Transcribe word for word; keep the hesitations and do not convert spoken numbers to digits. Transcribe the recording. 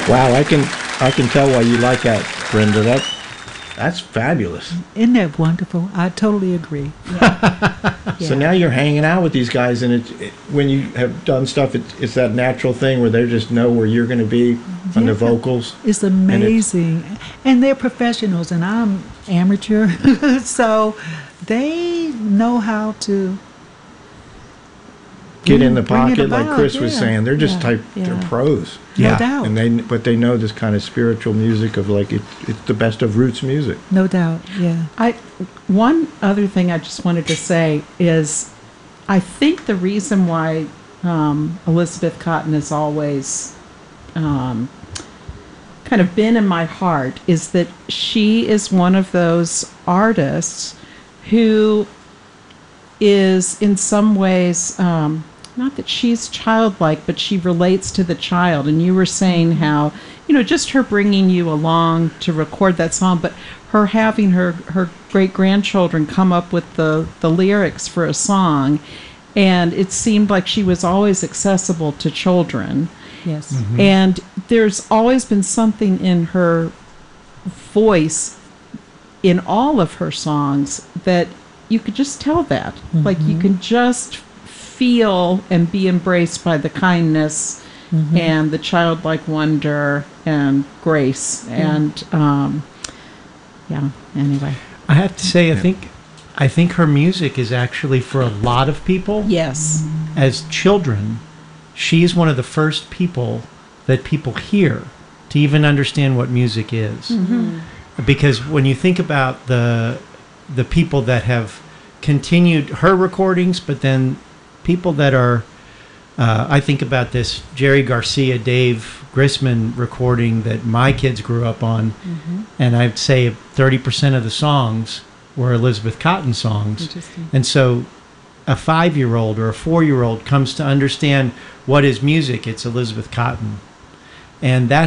Wow, I can I can tell why you like that, Brenda. That that's fabulous. Isn't that wonderful? I totally agree. So now you're hanging out with these guys, and it, it, when you have done stuff, it, it's that natural thing where they just know where you're going to be on the Yeah. vocals. It's amazing. And, and they're professionals, and I'm amateur. So they know how to Get in the bring it pocket, like about, Chris was yeah. saying. They're just Yeah, type. yeah. They're pros. No Yeah. doubt. And they, but they know this kind of spiritual music of like it, it's the best of roots music. No doubt, yeah. I one other thing I just wanted to say is, I think the reason why um, Elizabeth Cotten has always um, kind of been in my heart is that she is one of those artists who is in some ways, um, not that she's childlike, but she relates to the child. And you were saying how, you know, just her bringing you along to record that song, but her having her, her great-grandchildren come up with the, the lyrics for a song. And it seemed like she was always accessible to children. Yes. Mm-hmm. And there's always been something in her voice, in all of her songs, that you could just tell that. Mm-hmm. Like you can just feel and be embraced by the kindness Mm-hmm. and the childlike wonder and grace. And um, yeah, anyway. I have to say, I think, I think her music is actually for a lot of people. Yes. As children, she is one of the first people that people hear to even understand what music is. Mm-hmm. Because when you think about the the people that have continued her recordings, but then people that are, uh, I think about this Jerry Garcia, Dave Grisman recording that my kids grew up on, Mm-hmm. and I'd say thirty percent of the songs were Elizabeth Cotten songs. Interesting. And so a five-year-old or a four-year-old comes to understand what is music. It's Elizabeth Cotten. And that